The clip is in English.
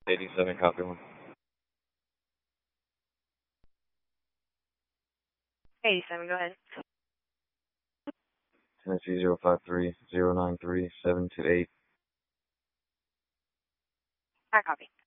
87, copy one. 87, go ahead. Tennessee 053-093-728. I copy.